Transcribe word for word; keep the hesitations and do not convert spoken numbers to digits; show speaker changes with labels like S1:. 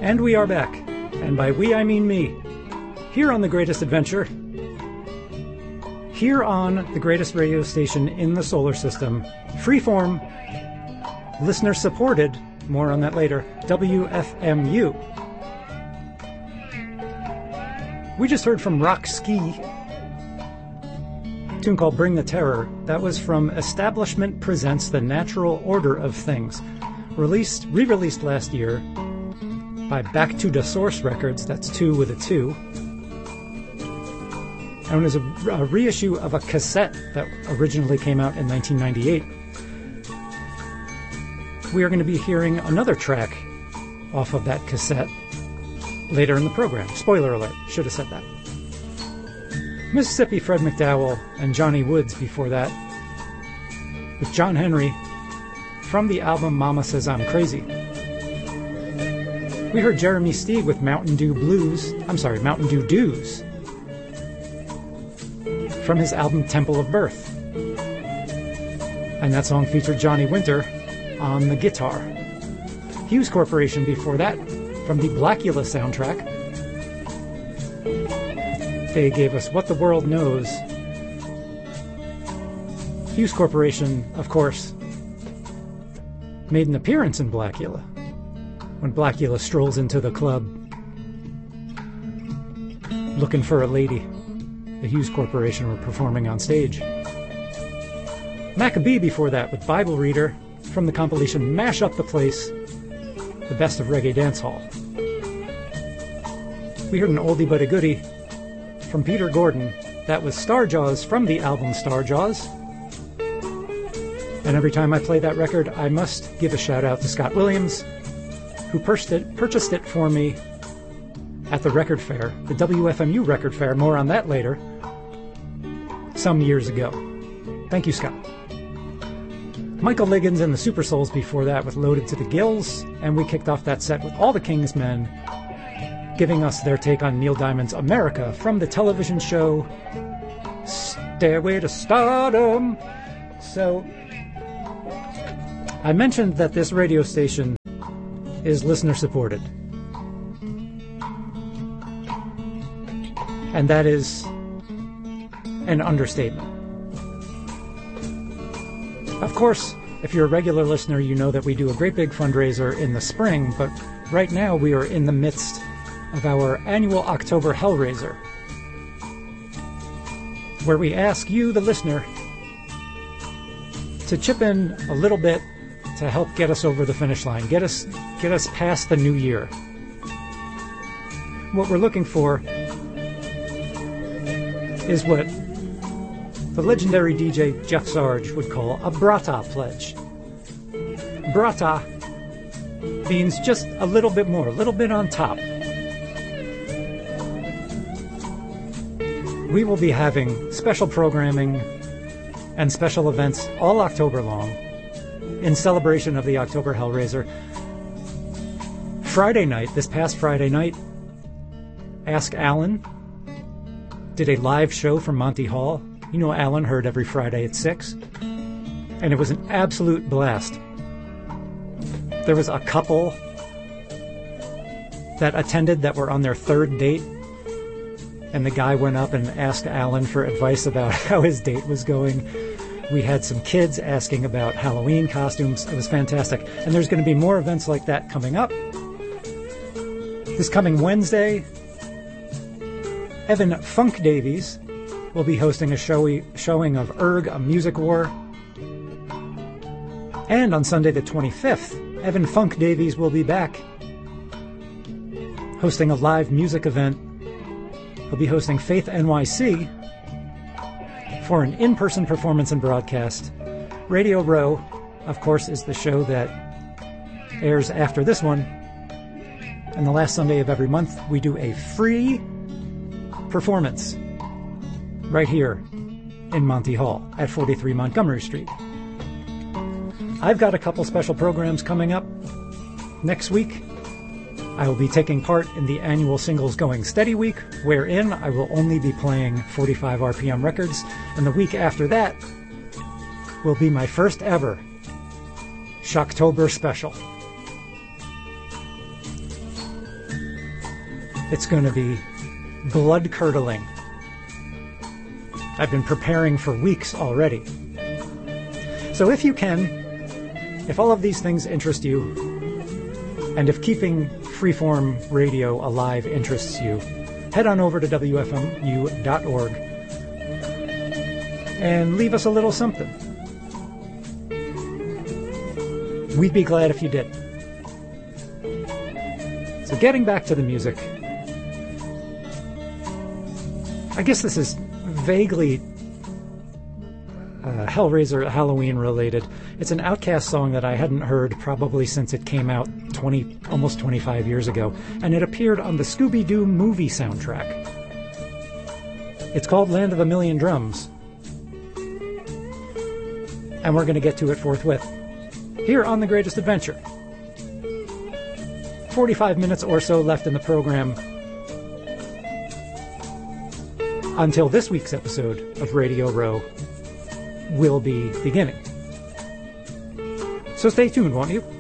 S1: And we are back. And by we, I mean me. Here on The Greatest Adventure. Here on the greatest radio station in the solar system. Freeform. Listener supported. More on that later. W F M U. We just heard from Rock Ski. A tune called Bring the Terror. That was from Establishment Presents The Natural Order of Things. Released, re-released last year by Back to the Source Records, that's two with a two. And it was a, a reissue of a cassette that originally came out in nineteen ninety-eight. We are going to be hearing another track off of that cassette later in the program. Spoiler alert, should have said that. Mississippi Fred McDowell and Johnny Woods before that, with John Henry from the album Mama Says I'm Crazy. We heard Jeremy Steed with Mountain Dew Blues, I'm sorry, Mountain Dew Dews, from his album Temple of Birth. And that song featured Johnny Winter on the guitar. Hughes Corporation before that, from the Blackula soundtrack. They gave us What the World Knows. Hughes Corporation, of course, made an appearance in Blackula. When Blackula strolls into the club looking for a lady, the Hughes Corporation were performing on stage. Maccabee before that with Bible Reader from the compilation Mash Up the Place, the best of reggae dancehall. We heard an oldie but a goodie from Peter Gordon. That was Starjaws from the album Starjaws. And every time I play that record, I must give a shout out to Scott Williams, who purchased it, purchased it for me at the record fair, the W F M U record fair, more on that later, some years ago. Thank you, Scott. Michael Liggins and the Super Souls before that with Loaded to the Gills, and we kicked off that set with All the King's Men, giving us their take on Neil Diamond's America from the television show Stairway to Stardom. So, I mentioned that this radio station is listener supported. And that is an understatement. Of course, if you're a regular listener, you know that we do a great big fundraiser in the spring, but right now we are in the midst of our annual October Hellraiser, where we ask you, the listener, to chip in a little bit to help get us over the finish line, get us get us past the new year. What we're looking for is what the legendary D J Jeff Sarge would call a Brata pledge. Brata means just a little bit more, a little bit on top. We will be having special programming and special events all October long in celebration of the October Hellraiser. Friday night, this past Friday night, Ask Alan did a live show from Monty Hall. You know Alan heard every Friday at six. And it was an absolute blast. There was a couple that attended that were on their third date. And the guy went up and asked Alan for advice about how his date was going. We had some kids asking about Halloween costumes. It was fantastic. And there's going to be more events like that coming up. This coming Wednesday, Evan Funk Davies will be hosting a showy, showing of Erg, A Music War. And on Sunday the twenty-fifth, Evan Funk Davies will be back hosting a live music event. He'll be hosting Faith N Y C for an in-person performance and broadcast. Radio Row, of course, is the show that airs after this one. And the last Sunday of every month, we do a free performance right here in Monty Hall at forty-three Montgomery Street. I've got a couple special programs coming up next week. I will be taking part in the annual Singles Going Steady Week, wherein I will only be playing forty-five R P M records, and the week after that will be my first ever Shocktober special. It's going to be blood-curdling. I've been preparing for weeks already. So if you can, if all of these things interest you, and if keeping freeform radio alive interests you, head on over to W F M U dot org and leave us a little something. We'd be glad if you did. So getting back to the music, I guess this is vaguely uh, Hellraiser Halloween related. It's an Outkast song that I hadn't heard probably since it came out twenty, almost twenty-five years ago, and it appeared on the Scooby-Doo movie soundtrack. It's called Land of a Million Drums, and we're going to get to it forthwith here on The Greatest Adventure. forty-five minutes or so left in the program until this week's episode of Radio Row will be beginning. So stay tuned, won't you?